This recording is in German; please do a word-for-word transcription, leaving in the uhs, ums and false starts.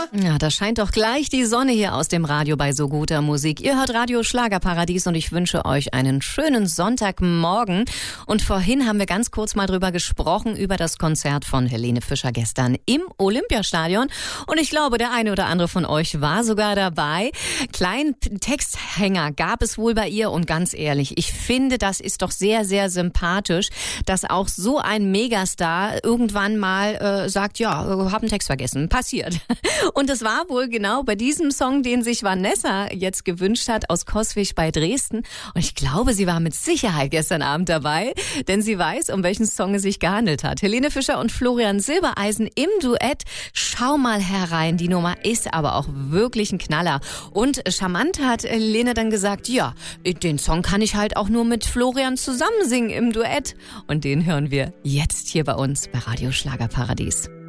Ja, da scheint doch gleich die Sonne hier aus dem Radio bei so guter Musik. Ihr hört Radio Schlagerparadies und ich wünsche euch einen schönen Sonntagmorgen. Und vorhin haben wir ganz kurz mal drüber gesprochen, über das Konzert von Helene Fischer gestern im Olympiastadion. Und ich glaube, der eine oder andere von euch war sogar dabei. Kleinen Texthänger gab es wohl bei ihr und ganz ehrlich, ich finde, das ist doch sehr, sehr sympathisch, dass auch so ein Megastar irgendwann mal äh, sagt, ja, hab einen Text vergessen. Passiert. Und es war wohl genau bei diesem Song, den sich Vanessa jetzt gewünscht hat aus Coswig bei Dresden. Und ich glaube, sie war mit Sicherheit gestern Abend dabei, denn sie weiß, um welchen Song es sich gehandelt hat. Helene Fischer und Florian Silbereisen im Duett. Schau mal herein, die Nummer ist aber auch wirklich ein Knaller. Und charmant hat Helene dann gesagt, ja, den Song kann ich halt auch nur mit Florian zusammen singen im Duett. Und den hören wir jetzt hier bei uns bei Radio Schlagerparadies.